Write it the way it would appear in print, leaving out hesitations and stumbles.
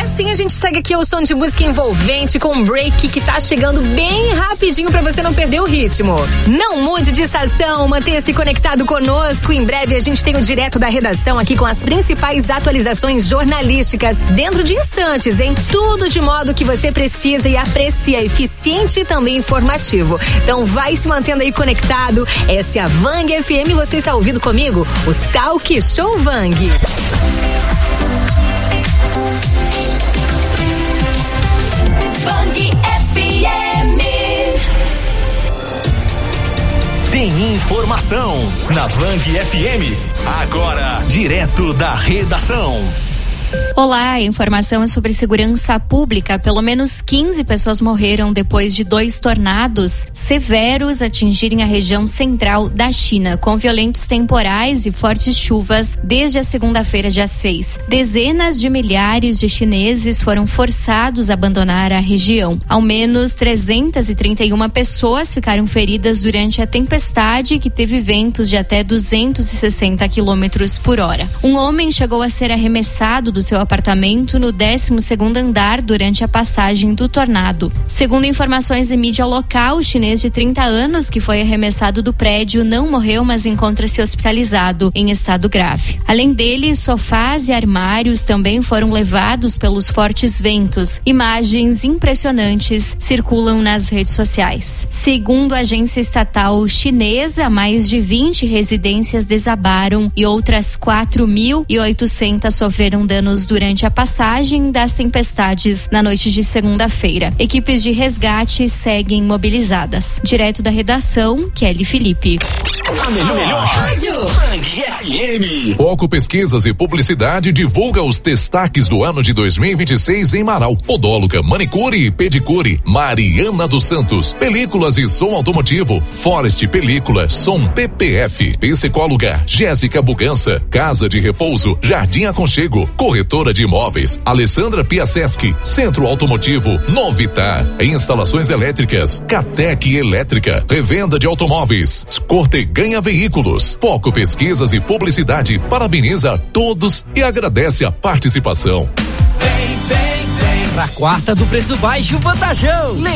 assim a gente segue aqui o som de música envolvente com um break que tá chegando bem rapidinho pra você não perder o ritmo. Não mude de estação, mantenha-se conectado conosco. Em breve a gente tem o Direto da Redação aqui com as principais atualizações jornalísticas dentro de instantes, hein? Tudo de modo que você precisa e aprecia, eficiente e também informativo. Então vai se mantendo aí conectado. Essa é a Vang FM, você está ouvindo comigo? O Talk Show Vang. Tem informação na Vang FM. Agora, direto da redação. Olá, a informação é sobre segurança pública. Pelo menos 15 pessoas morreram depois de 2 tornados severos atingirem a região central da China, com violentos temporais e fortes chuvas desde a segunda-feira, dia 6. Dezenas de milhares de chineses foram forçados a abandonar a região. Ao menos 331 pessoas ficaram feridas durante a tempestade, que teve ventos de até 260 km por hora. Um homem chegou a ser arremessado do seu apartamento no 12º andar durante a passagem do tornado. Segundo informações de mídia local, o chinês de 30 anos que foi arremessado do prédio não morreu, mas encontra-se hospitalizado em estado grave. Além dele, sofás e armários também foram levados pelos fortes ventos. Imagens impressionantes circulam nas redes sociais. Segundo a agência estatal chinesa, mais de 20 residências desabaram e outras 4.800 sofreram danos durante a passagem das tempestades na noite de segunda-feira. Equipes de resgate seguem mobilizadas. Direto da redação, Kelly Felipe. A melhor rádio. Vang FM. Foco Pesquisas e Publicidade divulga os destaques do ano de 2026 em Marau. Podóloga, manicure e pedicure, Mariana dos Santos. Películas e som automotivo, Forest Película, som PPF. Psicóloga, Jéssica Bugança. Casa de Repouso, Jardim Aconchego. Corretora de imóveis, Alessandra Piaseschi. Centro Automotivo, Novitar. Instalações elétricas, Catec Elétrica. Revenda de automóveis, Corte Ganha Veículos. Foco Pesquisas e Publicidade parabeniza a todos e agradece a participação. Vem pra quarta do preço baixo vantajão.